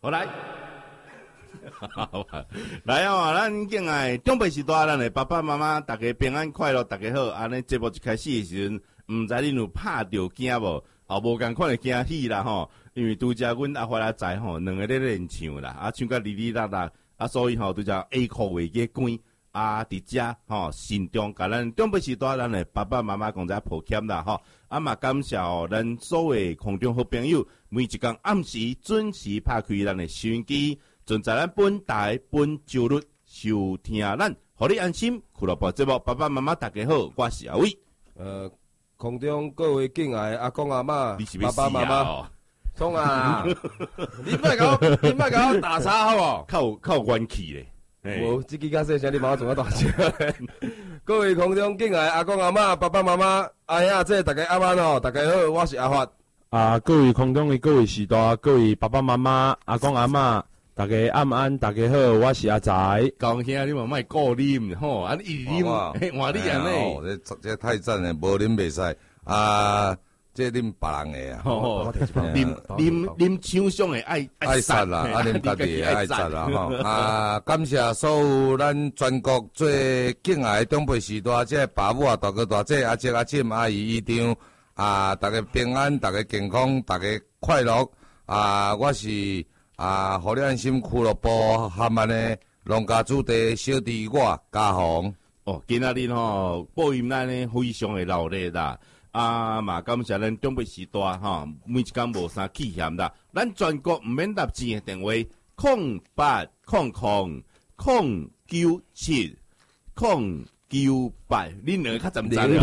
我来。来哦，咱敬爱长辈时代，咱的爸爸妈妈，大家平安快乐，大家好。安尼节目一开始的时阵，毋知恁有拍着惊无？啊，无共款的惊喜啦吼，因为拄则阮阿发阿仔吼，两个咧练唱啦，啊唱甲哩哩啦啦，啊所以吼拄则下课月嘅关啊伫遮吼，心中甲咱长辈时代咱的爸爸妈妈讲者抱歉啦吼，啊嘛感谢哦，咱所有空中好朋友，每一天暗时准时拍开咱的收音机。尽在咱本台本周日收听咱，互你安心。俱乐部节目，爸爸妈妈大家好，我是阿伟。 空中各位敬爱阿公阿嬷、爸爸妈妈，冲啊！你莫甲我打叉好无？靠元气咧。 无，这支较细声，你帮我做啊大声。各位空中敬爱阿公阿嬷、爸爸妈妈、阿兄阿姐，大家阿晚哦，大家好，我是阿发。 各位空中的各位时代，各位爸爸妈妈、阿公阿嬷。大家晚安，大家好，我是阿仔。 高兄，你嘛莫过啉吼，安一啉，换你安尼。 这太赞了，无啉袂使啊！这啉别人的啊， 啉厂商的爱杀啦，啊啉家己的爱杀啦吼啊！感谢所有咱全国最敬爱的长辈时代，这爸母啊、大哥大姐、阿姐阿婶、阿姨姨丈啊，大家平安，大家健康，大家快乐啊！我是。互你安心俱乐部含安的农家主题小弟我家宏哦，今仔日吼播音咱呢非常的热烈啦，嘛感谢咱长辈时代吼，每一天无啥气嫌啦，咱全国毋免搭钱的电话0800097098，恁两个较怎知了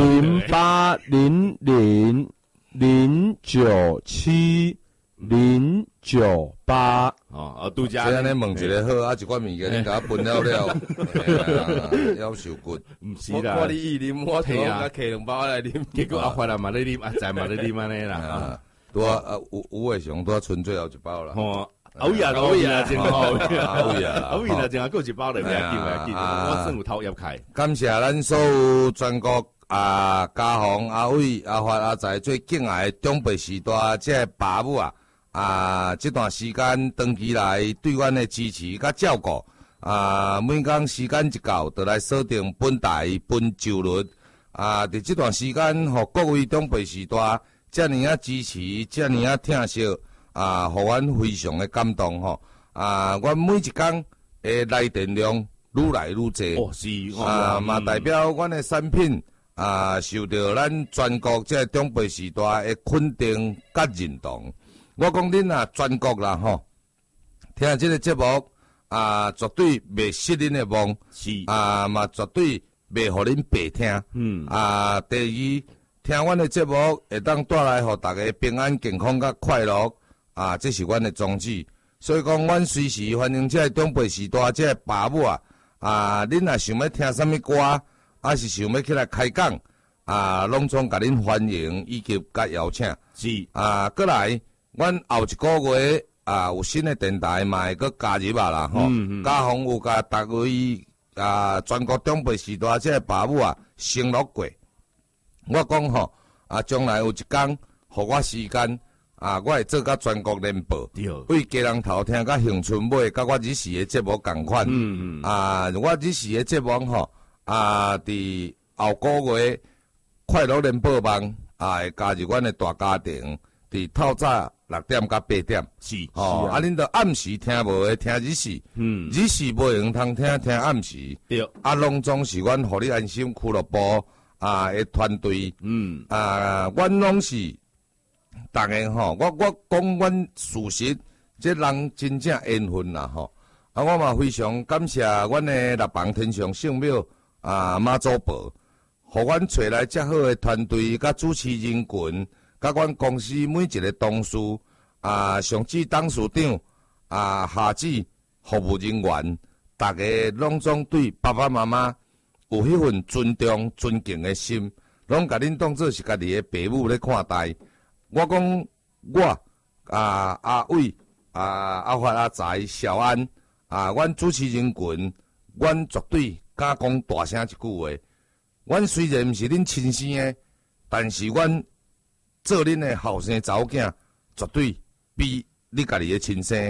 ？0800097098 哦，拄则安尼问一个好，一寡物件你甲我分了了，夭寿骨， 毋是啦。 我你意啉，我听啊，摕2包来啉， 结果阿发嘛咧啉，阿仔嘛咧啉安尼啦。 拄啊，有诶上拄啊，剩最后1包啦。 哦，阿伟啊，真好，阿伟啦，真够1包来，袂要紧，我算有偷入开。 感谢咱所有全国家宏、阿伟、阿发、阿仔最敬爱的长辈时代，这爸母这段时间长期来对阮的支持甲照顾每天时间一到，就来锁定本台本周日伫这段时间，互各位长辈时代遮尔啊支持，遮尔啊疼惜互阮非常的感动吼阮每一天的来电量愈来愈济哦是嘛代表阮的产品受到咱全国这长辈时代的肯定甲认同。我讲恁全国啦吼，听这个节目绝对袂失恁的望， 是嘛绝对袂互恁白听。第二，听阮的节目会当带来互大家平安健康甲快乐这是阮的宗旨。所以讲，阮随时欢迎这长辈时代这爸母恁若想要听什么歌，是想要起来开讲拢总甲恁欢迎以及甲邀请。 是过来。阮后一个月有新的电台嘛会搁加入啦吼，家宏有甲逐位全国长辈时代这爸母承诺过，我讲吼将来有一天，互我时间我会做甲全国联播，为家人头听甲恒春尾，甲我日时的节目共款。我日时的节目吼伫后个月快乐联播网会加入阮的大家庭，伫透早。6点到8点是恁着暗时听无诶，听日时，日时无用通听暗时， 对， 拢总是阮互你安心俱乐部诶团队，阮拢是逐个吼，我讲阮事实，这人真正缘分啦吼，我嘛非常感谢阮诶六房天上圣庙妈祖婆，互阮找来遮好诶团队甲主持人群。甲阮公司每一个同事上至董事长下至服务人员，大家拢总对爸爸妈妈有迄份尊重、尊敬的心，拢甲恁当作是家己的父母咧看待。我讲我阿伟阿发阿财小安阮主持人群，阮绝对敢讲大声一句话。阮虽然毋是恁亲生的，但是阮做恁的后生查某囝，绝对比你家己的亲生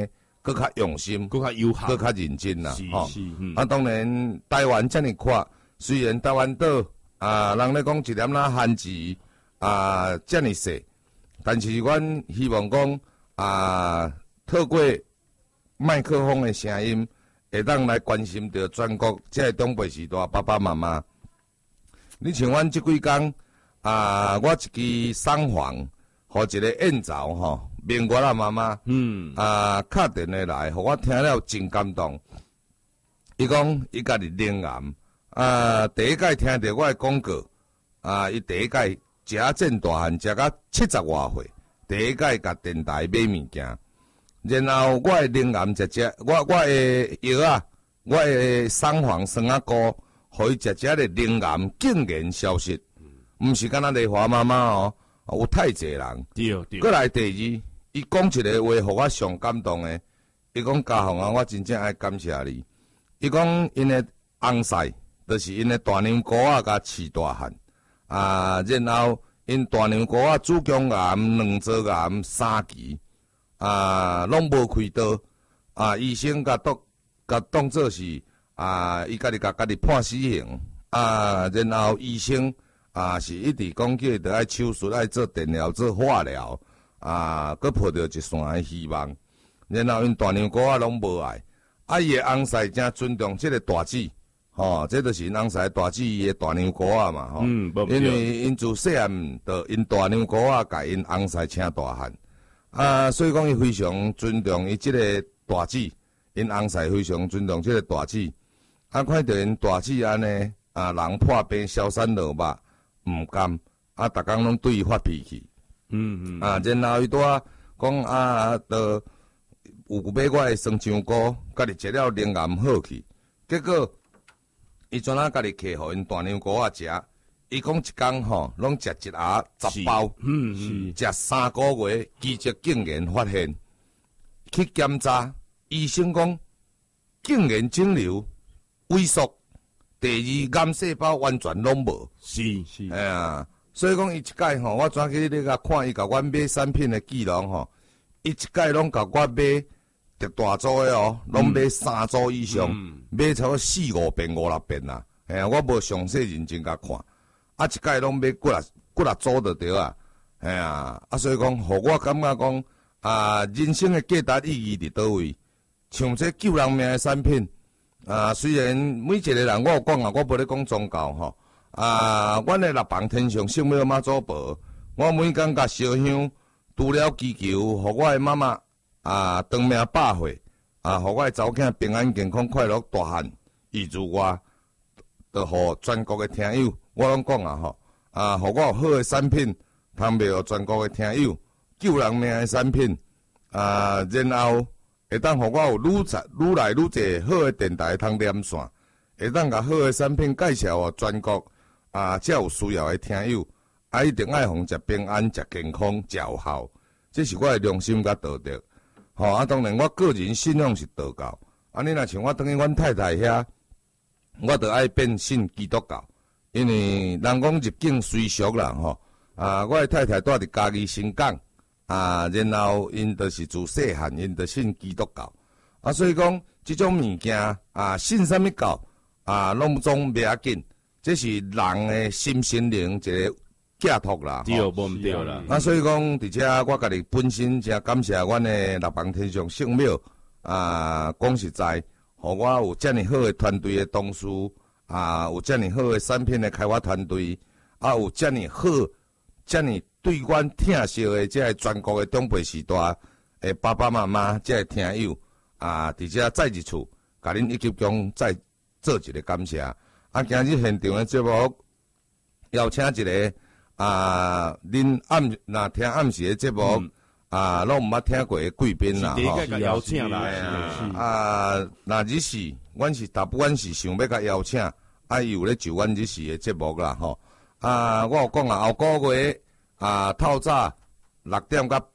搁较用心， 搁较友好， 搁较认真啦，吼。当然台湾遮尔宽，虽然台湾岛人咧讲一点仔限制遮尔细，但是阮希望讲透过麦克风的声音，会当来关心到全国这中北时代爸爸妈妈。你像阮即几工我一支送房，互一个燕巢吼，明月妈妈，敲电话来，互我听了真感动。伊讲伊家己灵癌，第一届听到我的广告，伊第一届食正大汉，食到70外岁，第一届甲电台买物件。然后我的灵癌我的药我的送房酸仔膏，互伊食的灵癌竟然消失，毋是敢若丽华妈妈哦，有太济人。 对。 过来第二，伊讲一个话，互我上感动的。伊讲家宏我真正爱感谢你。伊讲因的翁婿，就是因的大娘姑甲饲大汉，然后因大娘姑子宫癌、卵巢癌3期。拢无开刀，医生甲当做是伊家己判死刑，然后医生是一直讲叫伊着爱手术、爱做电疗、做化疗，佮抱着一线的希望。然后因大娘姑拢无爱，伊的翁婿真尊重即个大姊，这就是因翁婿大姊伊的大娘姑嘛，因为因自细汉着因大娘姑甲因翁婿请大汉。所以讲伊非常尊重伊即个大姊，因翁婿非常尊重即个大姊。看到因大姊安尼，人破病消散落肉，毋甘，逐工拢对伊发脾气。然后伊拄讲着有买我的酸香菇，家己食了灵癌好去。结果伊怎家己摕互因大娘姑食？伊讲一工吼，拢食一盒10包，食3个月，奇迹竟然发现去检查，医生讲竟然肿瘤萎缩，第二癌细胞完全拢无。 是， 所以讲伊一届吼，我转去咧甲看伊甲阮买产品的记录吼，伊一届拢甲我买特大组的哦，拢买3组以上，买超过4、5遍、5、6遍啦。我无详细认真甲看。一届拢买几六组就对啊，所以讲，互我感觉讲，人生的价值意义伫倒位？像这救人命的产品，虽然每一个人我有讲我无咧讲宗教吼，阮的六房天上圣母妈祖婆，我每工甲烧香，除了祈求，互我的妈妈长命百岁，互我的查某囝平安健康快乐大汉，以之外，就互全国的听友。我拢讲互我有好的产品，通卖互全国的听友，救人命的产品，然后会当互我有愈来愈侪好的电台通连线，会当甲好的产品介绍互全国才有需要的听友，一定爱互食平安、食健康、食有效，这是我的良心甲道德。当然我个人信仰是道教，你若像我等于阮太太遐，我着爱变信基督教。因为人讲入境随俗啦我的太太住伫嘉义新港，然后因就是自细汉因就信基督教，所以讲即种物件信啥物教拢总袂要紧，这是人的心灵一个寄托啦。 对，无毋对啦。 所以讲，而且我家己本身真感谢阮的六房天上圣庙，讲实在，互我有遮尔好的团队的同事。有遮尔好的产品的开发团队，有遮尔好、遮尔对阮疼惜的这全国的中北时代的爸爸妈妈，这听友伫遮再一次，甲恁一级讲再做一个感谢。今日现场的节目邀请一个恁若听暗时的节目拢毋捌听过的贵宾啦， 吼，邀请啦， 那日时。阮是大部分是想要甲邀请，有咧就阮日时的节目啦吼。我有讲后个月透早6点到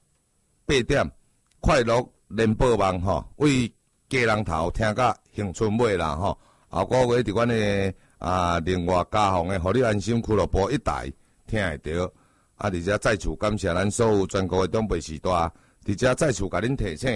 8点，快乐联播网吼，为家人头听甲乡村尾啦吼。后个月伫阮的另外家乡的互你安心俱乐部一台听会到。伫遮再次感谢咱所有全国的长辈时代，伫遮再次甲恁提醒，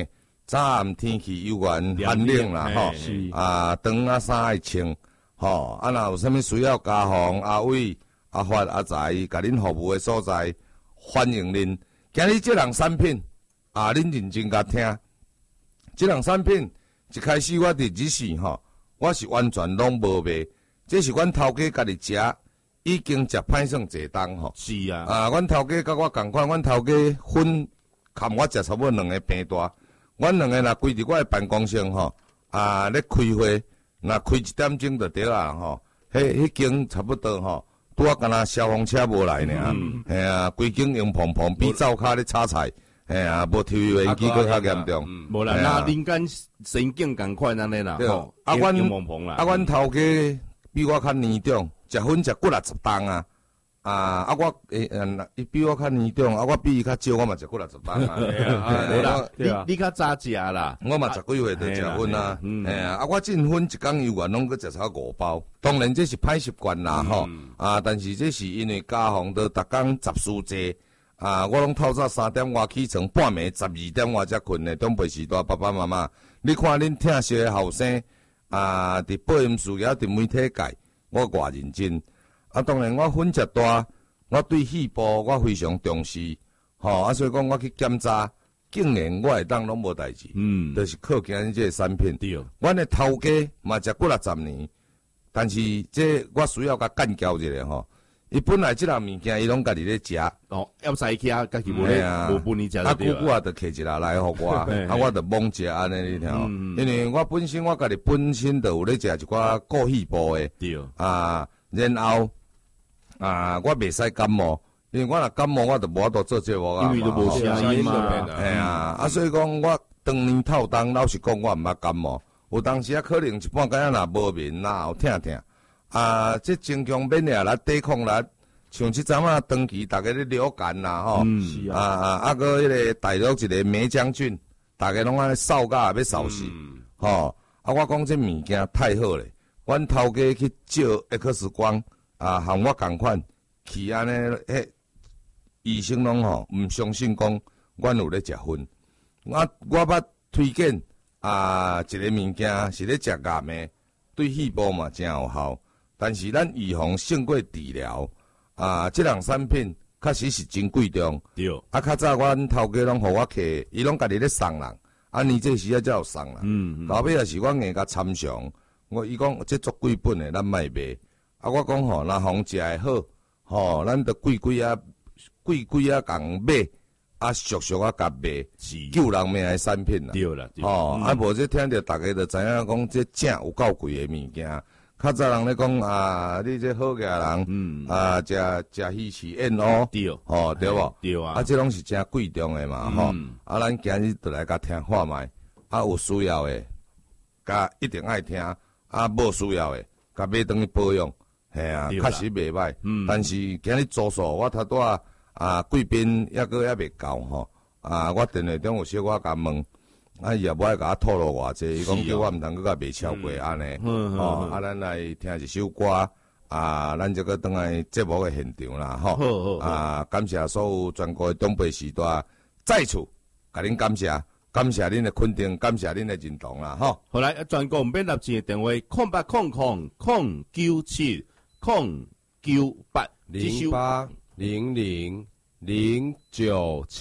早暗天气又远寒冷啦，吼，啊，长啊衫爱穿，吼，啊，若有啥物需要家访，阿伟、阿发、阿财，甲恁服务的所在，欢迎恁。今日这项产品，啊，恁认真甲听。这项产品一开始我伫日时吼，我是完全拢无卖，这是阮头家家己食，已经食歹算侪冬吼。 是啊， 啊，阮头家甲我共款，阮头家分含我食差不多2个平大，阮2个若规伫我的办公室吼，啊，咧开会，若开1点钟就对啊吼，迄间差不多吼，拄啊，敢若消防车无来尔，嘿啊，规间用碰碰比灶骹咧炒菜。哎呀，无抽油烟机佫较严重， 无啦，那人间神经共款安尼啦，吼， 啊，阮头家比我较年长，食薰食60担啊，啊，我伊比我较年长，啊，我比伊较少，我嘛食60担啊， 无啦，你较早食啦， 我嘛10几岁就食薰啊，哎呀，啊，我进薰一工油圆拢佫食超5包，当然这是歹习惯啦，吼，啊，但是这是因为家访都逐工杂事济。啊！我拢透早3点外起床，半暝12点外才困的。中辈时代，爸爸妈妈，你看恁疼惜的后生啊，伫保险事业、伫媒体界，我偌认真。啊，当然我分食大，我对细部我非常重视。吼，啊，所以讲我去检查，竟然我会当拢无代志。就是靠今日这个产品。对，阮的头家嘛食过60年，但是这我需要甲干交一下吼。伊本来即项物件，伊拢家己咧食。 哦，要使去啊，家己无咧，无分你食啊，久久啊，就摕一下来互我，啊，我就猛食安尼你听。因为我本身我家己本身就有咧食一寡过细部的。对。啊，然后啊，我袂使感冒，因为我若感冒，我就无法度做节目啊。 因为都无声音嘛。 哎呀，啊，所以讲我当年透冬，老实讲，我毋捌感冒。有当时啊，可能一半间若无眠，然后疼。啊，这增强免疫力、抵抗力，像即阵啊，长期逐个咧流感啦，吼，啊个迄个大陆一个梅将军，逐个拢安尼扫甲要扫死，吼，啊，我讲这物件太好咧，阮头家去照 X 光，啊，和我共款，去安尼，迄医生拢吼毋相信讲，阮有咧食薰，我捌推荐啊一个物件是咧食癌的，对细胞嘛真有效。但是咱预防胜过治疗啊！这项产品确实是真贵重。对。啊，较早阮头家拢互我客，伊拢家己咧送人，啊，年这时啊才有送人。到尾也是我硬甲参详，伊讲这足贵本的，咱卖卖。啊，我讲吼，若防食会好，吼，咱着贵啊共买，啊，俗啊甲卖，救人命的产品啦。对啦。吼，啊，无这听着大家就知影讲，这正有够贵的物件。较早人咧讲啊，你这好个人，啊，食鱼翅燕喔，对，吼对无？对啊，啊，这拢是真贵重的嘛，吼。啊，咱今日就来甲听话卖，啊，有需要的，甲一定爱听，啊，无需要的，甲买当去保养，系啊，确实袂歹。但是今日住宿我头拄啊，贵宾还袂够吼，啊，我电话中有小可甲问。啊，伊也无爱甲我透露偌济，伊讲叫我毋通佮袂超过安尼。哦，啊，咱来听一首歌，啊，咱这个倒来节目的现场啦，吼。啊，感谢所有全国的长辈时代，再次甲恁感谢恁的肯定，感谢恁的认同啦，吼。 后来全国免立钱的电话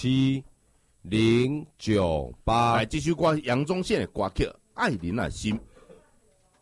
0800097097098098。 来，这首歌杨宗宪的歌曲《爱人的心》。